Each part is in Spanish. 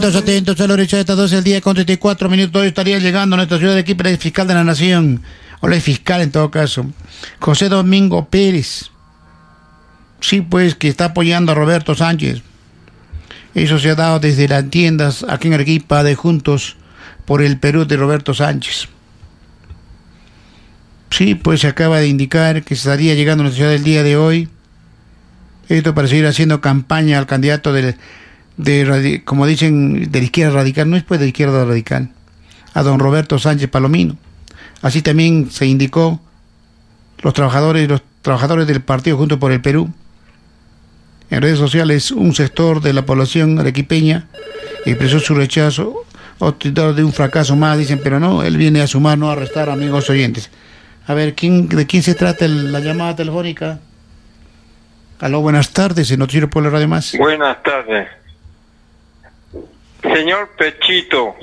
Atentos a la hora de 12 del día con 34 minutos. Hoy estaría llegando a nuestra ciudad de Quito el fiscal de la Nación, o la fiscal en todo caso, José Domingo Pérez. Sí, pues, que está apoyando a Roberto Sánchez. Eso se ha dado desde las tiendas aquí en Arequipa de Juntos por el Perú de Roberto Sánchez. Sí, pues se acaba de indicar que estaría llegando a nuestra ciudad el día de hoy. Esto para seguir haciendo campaña al candidato como dicen, de la izquierda radical, no es pues de la izquierda radical, a don Roberto Sánchez Palomino. Así también se indicó los trabajadores del partido Juntos por el Perú. En redes sociales, un sector de la población arequipeña expresó su rechazo o tildó de un fracaso más, dicen, pero no, él viene a sumar, no a restar, amigos oyentes. A ver, ¿de quién se trata la llamada telefónica? Aló, buenas tardes, en Noticiero Puebla Radio Más. Buenas tardes. Señor Pechito,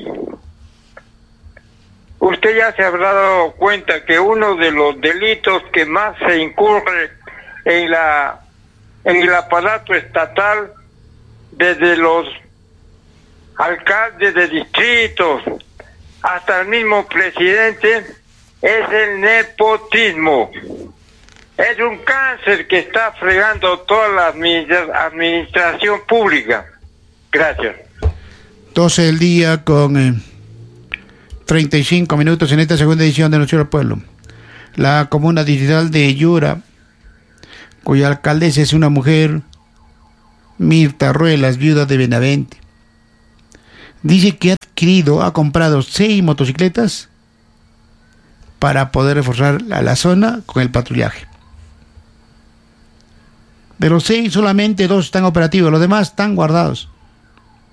usted ya se habrá dado cuenta que uno de los delitos que más se incurre en el aparato estatal, desde los alcaldes de distritos hasta el mismo presidente, es el nepotismo. Es un cáncer que está fregando toda la administración pública. Gracias. 12 del día con 35 minutos en esta segunda edición de Noticiero del Pueblo. La comuna digital de Yura, cuya alcaldesa es una mujer, Mirta Ruelas, viuda de Benavente, dice que ha comprado 6 motocicletas para poder reforzar a la zona con el patrullaje. De los 6, solamente 2 están operativos, los demás están guardados.